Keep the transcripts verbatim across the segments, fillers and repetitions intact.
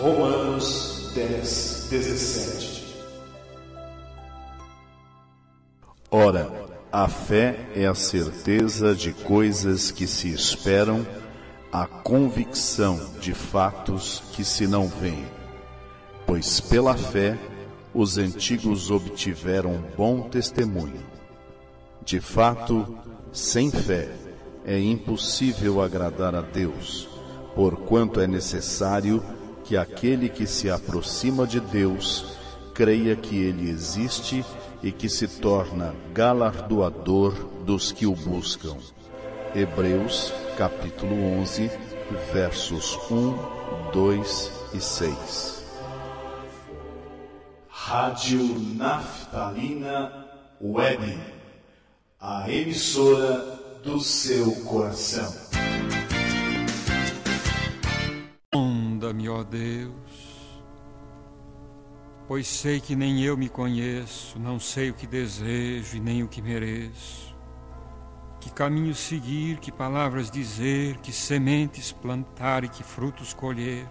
Romanos dez, dezessete. Ora, a fé é a certeza de coisas que se esperam, a convicção de fatos que se não veem. Pois pela fé os antigos obtiveram bom testemunho. De fato, sem fé é impossível agradar a Deus, porquanto é necessário que aquele que se aproxima de Deus creia que Ele existe e que se torna galardoador dos que o buscam. Hebreus, capítulo onze, versos um, dois e seis. Rádio Naftalina Web, a emissora do seu coração. Sonda-me, ó Deus, pois sei que nem eu me conheço, não sei o que desejo e nem o que mereço. Que caminho seguir, que palavras dizer, que sementes plantar e que frutos colher.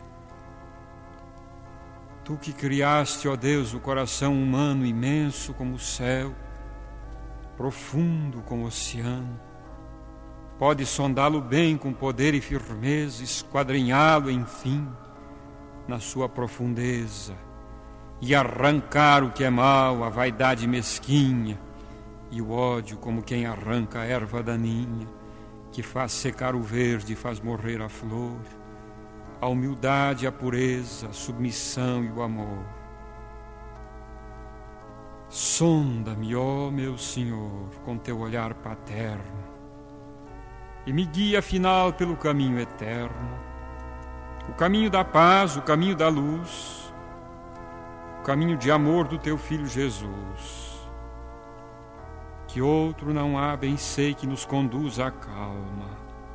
Tu que criaste, ó Deus, o coração humano imenso como o céu, profundo como o oceano, pode sondá-lo bem com poder e firmeza, esquadrinhá-lo, enfim, na sua profundeza, e arrancar o que é mal, a vaidade mesquinha, e o ódio como quem arranca a erva daninha, que faz secar o verde e faz morrer a flor, a humildade, a pureza, a submissão e o amor. Sonda-me, ó meu Senhor, com teu olhar paterno, e me guia afinal pelo caminho eterno, o caminho da paz, o caminho da luz, o caminho de amor do teu Filho Jesus. Que outro não há, bem sei, que nos conduz à calma.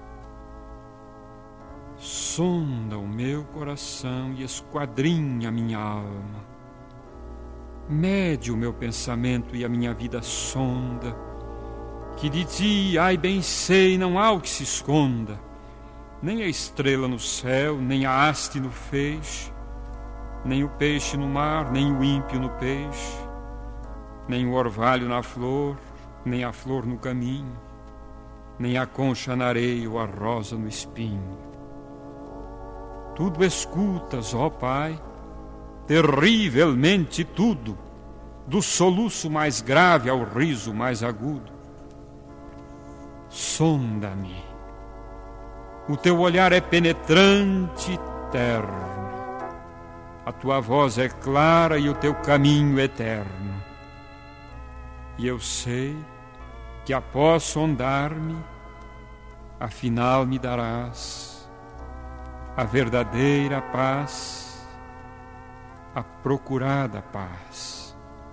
Sonda o meu coração e esquadrinha a minha alma. Mede o meu pensamento e a minha vida sonda, que de ti, ai bem sei, não há o que se esconda, nem a estrela no céu, nem a haste no feixe, nem o peixe no mar, nem o ímpio no peixe, nem o orvalho na flor, nem a flor no caminho, nem a concha na areia ou a rosa no espinho. Tudo escutas, ó Pai, terrivelmente tudo, do soluço mais grave ao riso mais agudo. Sonda-me, o teu olhar é penetrante e terno, a tua voz é clara e o teu caminho eterno. E eu sei que após sondar-me, afinal me darás a verdadeira paz, a procurada paz.